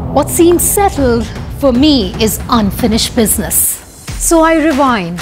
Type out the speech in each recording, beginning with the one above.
What seems settled for me is unfinished business. So I rewind.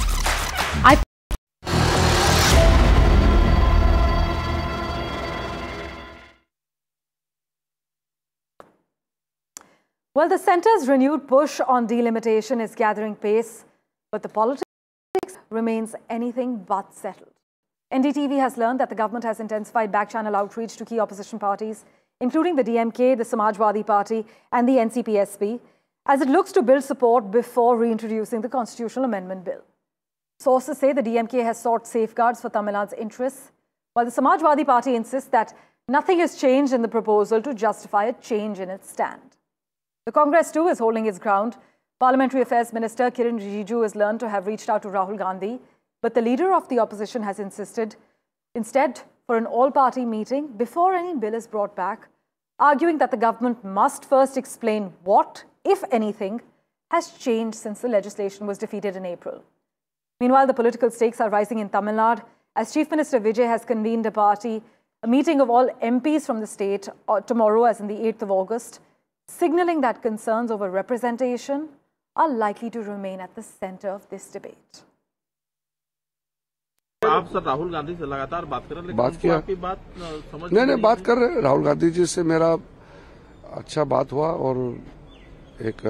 Well, the centre's renewed push on delimitation is gathering pace, but the politics remains anything but settled. NDTV has learned that the government has intensified back-channel outreach to key opposition parties, including the DMK, the Samajwadi Party and the NCP-SP, as it looks to build support before reintroducing the constitutional amendment bill. Sources say the DMK has sought safeguards for Tamil Nadu's interests, while the Samajwadi Party insists that nothing has changed in the proposal to justify a change in its stand. The Congress too is holding its ground. Parliamentary Affairs Minister Kiren Rijiju is learned to have reached out to Rahul Gandhi, but the leader of the opposition has insisted instead for an all-party meeting before any bill is brought back, arguing that the government must first explain what, if anything, has changed since the legislation was defeated in April. Meanwhile, the political stakes are rising in Tamil Nadu as Chief Minister Vijay has convened a meeting of all MPs from the state tomorrow, as in the 8th of August, signalling that concerns over representation are likely to remain at the center of this debate. आप sir Rahul Gandhi से लगातार बात कर रहे हैं, लेकिन आपकी बात समझ नहीं बात कर रहे हैं। राहुल गांधी जी से मेरा अच्छा बात हुआ और एक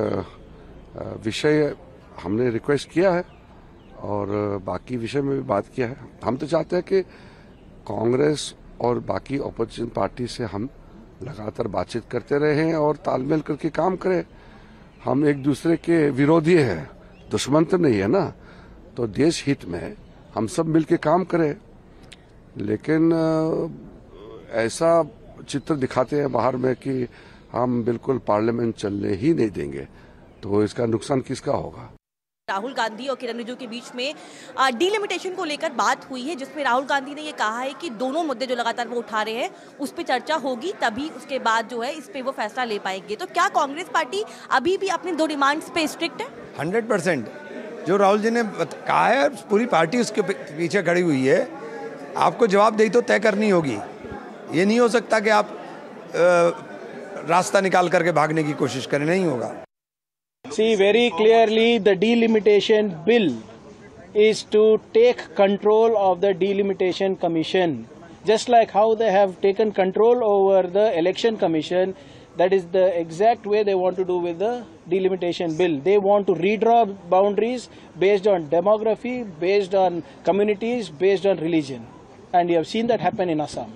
विषय हमने रिक्वेस्ट किया है और बाकी विषय में भी बात किया है। हम तो चाहते हैं कि कांग्रेस और बाकी ऑपोजिशन पार्टी से हम लगातार बातचीत करते रहें और तालमेल करके काम करें। हम एक दूसरे के विरोधी हैं, दुश्मन तो नहीं है ना, तो देश हित में हम सब मिलके काम करें। लेकिन ऐसा चित्र दिखाते हैं बाहर में कि हम बिल्कुल पार्लियामेंट चलने ही नहीं देंगे, तो इसका नुकसान किसका होगा। राहुल गांधी और किरण रिजिजू के बीच में डीलिमिटेशन को लेकर बात हुई है, जिसमें राहुल गांधी ने ये कहा है कि दोनों मुद्दे जो लगातार वो उठा रहे हैं उस पर चर्चा होगी, तभी उसके बाद जो है इस पे वो फैसला ले पाएंगे। तो क्या कांग्रेस पार्टी अभी भी अपनी दो डिमांड्स पे स्ट्रिक्ट है? 100% जो राहुल जी ने कहा है, पूरी पार्टी उसके पीछे खड़ी हुई है। आपको जवाबदेही तो तय करनी होगी। ये नहीं हो सकता कि आप रास्ता निकाल करके भागने की कोशिश करें, नहीं होगा। See, very clearly the delimitation bill is to take control of the delimitation commission. Just like how they have taken control over the election commission, that is the exact way they want to do with the delimitation bill. They want to redraw boundaries based on demography, based on communities, based on religion. And you have seen that happen in Assam.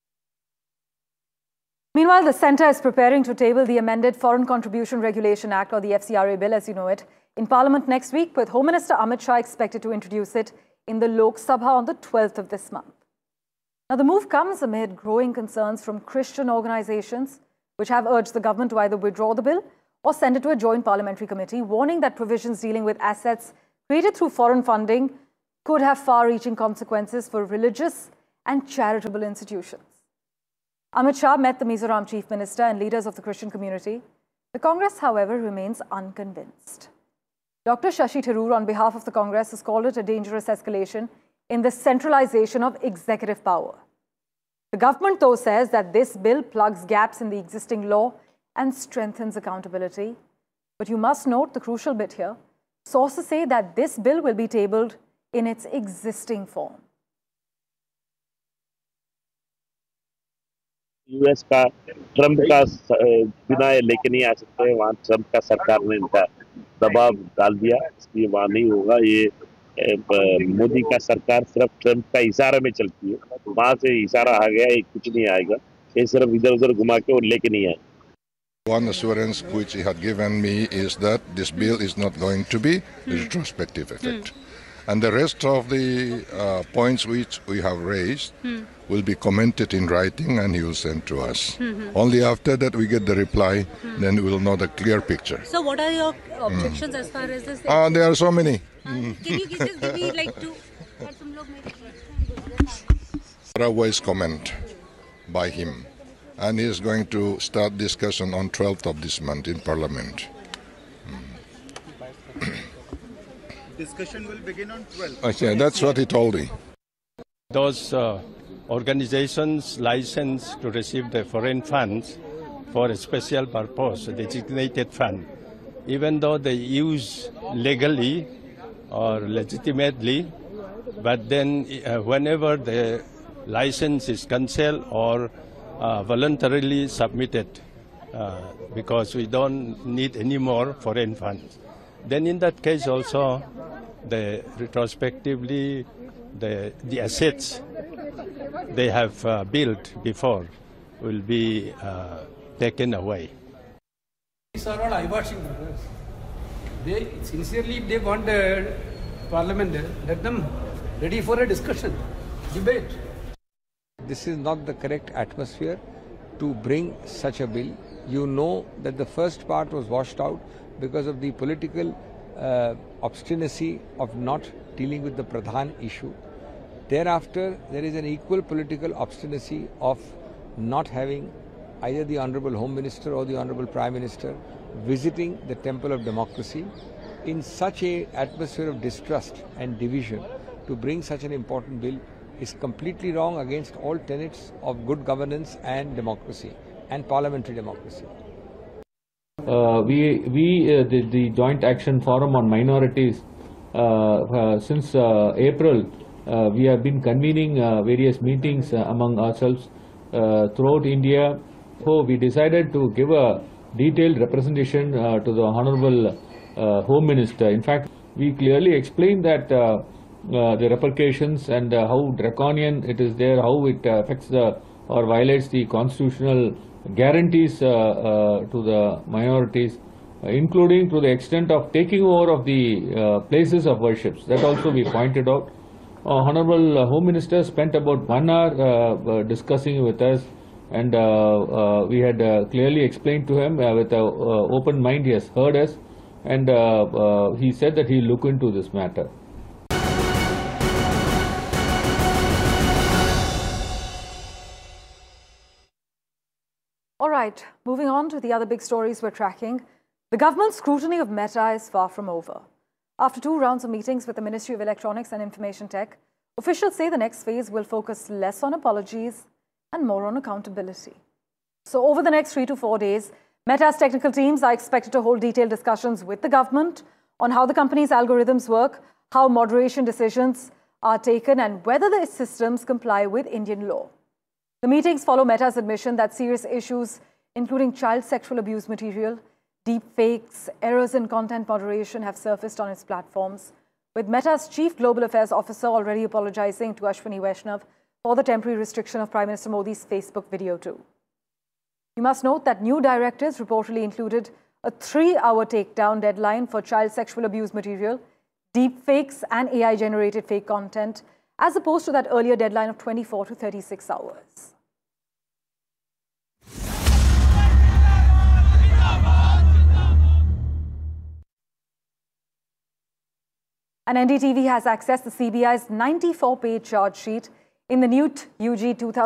Meanwhile, the centre is preparing to table the amended Foreign Contribution Regulation Act, or the FCRA bill, as you know it, in Parliament next week, with Home Minister Amit Shah expected to introduce it in the Lok Sabha on the 12th of this month. Now, the move comes amid growing concerns from Christian organizations, which have urged the government to either withdraw the bill or send it to a joint parliamentary committee, warning that provisions dealing with assets created through foreign funding could have far-reaching consequences for religious and charitable institutions. Amit Shah met the Mizoram Chief Minister and leaders of the Christian community. The Congress, however, remains unconvinced. Dr. Shashi Tharoor, on behalf of the Congress, has called it a dangerous escalation in the centralization of executive power. The government, though, says that this bill plugs gaps in the existing law and strengthens accountability. But you must note the crucial bit here. Sources say that this bill will be tabled in its existing form. US का Trump का बिना लेके नहीं आ सकते, वहाँ Trump का सरकार ने इनका दबाव डाल दिया, इसलिए वहाँ नहीं होगा। ये मोदी का सरकार सिर्फ ट्रंप का इशारा में चलती है, वहाँ से इशारा आ गया, कुछ नहीं आएगा, ये सिर्फ इधर उधर घुमा के और लेके नहीं आए। One assurance which he had given me is that this bill is not going to be retrospective effect. And the rest of the points which we have raised will be commented in writing and he will send to us. Only after that we get the reply, then we will know the clear picture. So what are your objections as far as this? There are so many. Can you just give me like two? A wise comment by him. And he is going to start discussion on 12th of this month in Parliament. Discussion will begin on 12th. Okay, that's what he told me. Those organizations licensed to receive the foreign funds for a special purpose, a designated fund, even though they use legally or legitimately, but then whenever the license is cancelled or voluntarily submitted, because we don't need any more foreign funds, then in that case also, retrospectively, the assets they have built before will be taken away. These are all eye-washing. They sincerely, if they want Parliament, let them ready for a discussion, debate. This is not the correct atmosphere to bring such a bill. You know that the first part was washed out because of the political obstinacy of not dealing with the Pradhan issue. Thereafter, there is an equal political obstinacy of not having either the Honorable Home Minister or the Honorable Prime Minister visiting the temple of democracy. In such an atmosphere of distrust and division, to bring such an important bill is completely wrong against all tenets of good governance and democracy and parliamentary democracy. The Joint Action Forum on Minorities, since April, we have been convening various meetings among ourselves throughout India. So we decided to give a detailed representation to the Honorable Home Minister. In fact, we clearly explained that the repercussions and how draconian it is there, how it affects or violates the constitutional guarantees to the minorities, including to the extent of taking over of the places of worships. That also we pointed out. Honorable Home Minister spent about 1 hour discussing with us, and we had clearly explained to him with an open mind. He has heard us, and he said that he will look into this matter. All right, moving on to the other big stories we're tracking. The government's scrutiny of Meta is far from over. After 2 rounds of meetings with the Ministry of Electronics and Information Tech, officials say the next phase will focus less on apologies and more on accountability. So over the next 3 to 4 days, Meta's technical teams are expected to hold detailed discussions with the government on how the company's algorithms work, how moderation decisions are taken, and whether the systems comply with Indian law. The meetings follow Meta's admission that serious issues, including child sexual abuse material, deepfakes, errors in content moderation have surfaced on its platforms, with Meta's Chief Global Affairs Officer already apologizing to Ashwini Vaishnav for the temporary restriction of Prime Minister Modi's Facebook video too. You must note that new directives reportedly included a 3-hour takedown deadline for child sexual abuse material, deepfakes and AI-generated fake content, as opposed to that earlier deadline of 24 to 36 hours. And NDTV has accessed the CBI's 94-page charge sheet in the new UG 2000